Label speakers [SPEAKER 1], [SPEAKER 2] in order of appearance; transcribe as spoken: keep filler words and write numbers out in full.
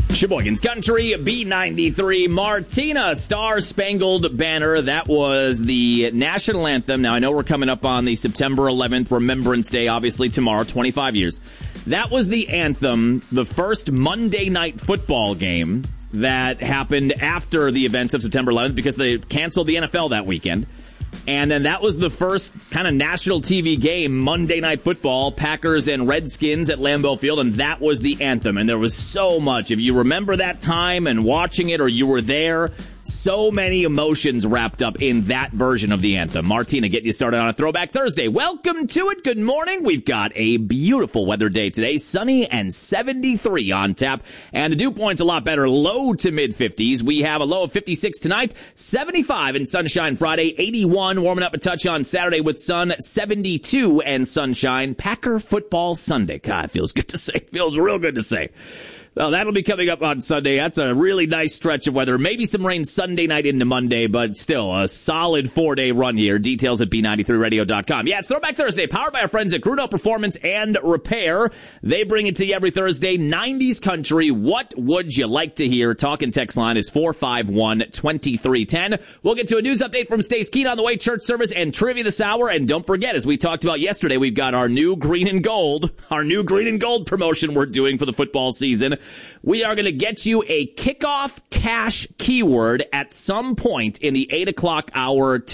[SPEAKER 1] Sheboygan's Country, B ninety-three, Martina, Star Spangled Banner. That was the national anthem. Now, I know we're coming up on the September eleventh Remembrance Day, obviously tomorrow, twenty-five years. That was the anthem, the first Monday night football game that happened after the events of September eleventh because they canceled the N F L that weekend. And then that was the first kind of national T V game, Monday Night Football, Packers and Redskins at Lambeau Field, and that was the anthem. And there was so much. If you remember that time and watching it or you were there, so many emotions wrapped up in that version of the anthem. Martina, getting you started on a Throwback Thursday. Welcome to it. Good morning. We've got a beautiful weather day today, sunny and seventy-three on tap. And the dew point's a lot better, low to mid fifties. We have a low of fifty-six tonight, seventy-five in sunshine Friday, eighty-one, warming up a touch on Saturday with sun, seventy-two and sunshine. Packer football Sunday. God, it feels good to say. Feels real good to say. Well, that'll be coming up on Sunday. That's a really nice stretch of weather. Maybe some rain Sunday night into Monday, but still a solid four-day run here. Details at B ninety-three radio dot com. Yeah, it's Throwback Thursday, powered by our friends at Grunel Performance and Repair. They bring it to you every Thursday. nineties country. What would you like to hear? Talk and text line is four five one, two three one zero. We'll get to a news update from Stace Keene on the way, church service, and trivia this hour. And don't forget, as we talked about yesterday, we've got our new green and gold, our new green and gold promotion we're doing for the football season. We are going to get you a kickoff cash keyword at some point in the eight o'clock hour